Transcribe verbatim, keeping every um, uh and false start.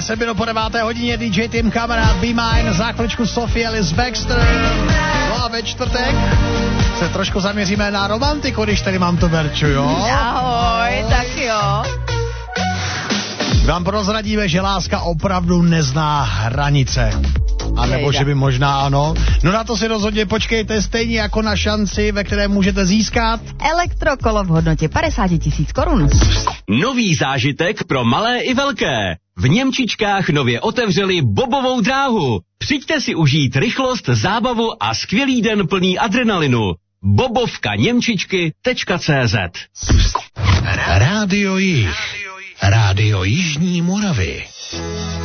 deset minut po deváté hodině D J Tim Kamarád, Be Mine, za chviličku Sophie Ellis Bextor. No a ve čtvrtek se trošku zaměříme na romantiku, když tady mám to Verču, jo? Ahoj, tak jo. Vám prozradíme, že láska opravdu nezná hranice. A nebo že by možná ano. No na to si rozhodně počkejte, stejně jako na šanci, ve které můžete získat elektrokolo v hodnotě padesát tisíc korun. Nový zážitek pro malé i velké. V Němčičkách nově otevřeli bobovou dráhu. Přijďte si užít rychlost, zábavu a skvělý den plný adrenalinu. bobovka němčičky tečka cé zet. Rádio Jih. Rádio Jižní Moravy.